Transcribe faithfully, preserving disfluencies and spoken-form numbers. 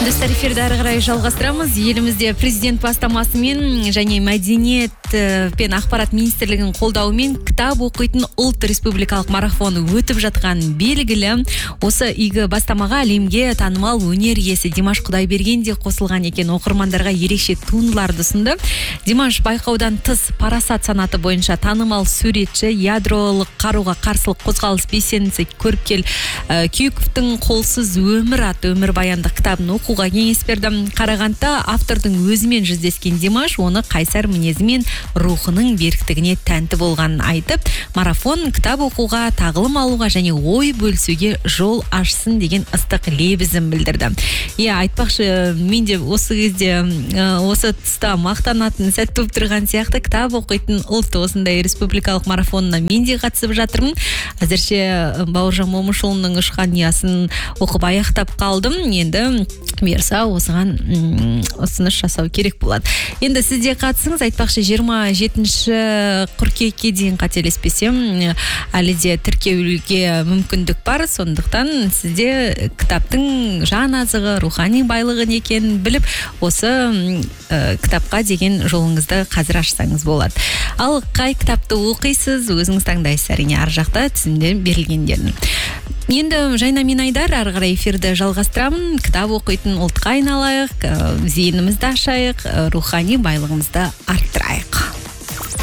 Достар, эфирді ары қарай жалғастырамыз. Елімізде президент бастамасымен және мәдениет пен ақпарат министрлігінің қолдауымен кітап оқитын ұлт республикалық марафоны өтіп жатқан белгілі. Осы игі бастамаға әлемге танымал өнер иесі Димаш Құдайберген де қосылған екен. Оқырмандарға ерекше туындыларды ұсынды. Димаш байқаудан тыс парасат санаты бойынша танымал суретші, ядролық қаруға қарсылық қозғалыс белсендісі Көріпкел Күйіковтың қолсыз өмір атты өмірбаяндық кітабын оқуға кеңес берді. Қарағандыда автордың өзімен жүздескен Димаш оны қайсар мінезімен рухының беріктігіне тәнті болғанын айтып, марафон кітап оқуға, тағылым алуға және ой бөлісуге жол ашсын деген ыстық лебізін білдірді. Иә, айтпақшы, мен де осы кезде осы тұста мақтанатын сәт туып тұрған сияқты кітап оқитын ұлт осындай республикалық марафонына мен де қатысып жатырмын. Әзірше Бауыржан Момышұлының ұшқан ясын оқып аяқтап қалдым. Енді бұйырса осыған ұсыныс жасау керек болады. Енді сізде қатысыңыз. Айтпақшы, жиырма жетінші қыркүйекке дейін қателеспесем, әлі де тіркеуге мүмкіндік бар. Сондықтан сізде кітаптың жан азығы, рухани байлығы екенін біліп, осы ә, кітапқа деген жолыңызды қазір ашсаңыз болады. Ал қай кітапты оқисыз, өзіңіз таңдайсыз, әрине ар жақта тізімде берілгендерін. Енді Жайна мен Айдар ары қарай эфирді жалғастырамын. Кітап оқитын ұлтқа айналайық, зейінімізді ашайық, рухани байлығымызды арттырайық.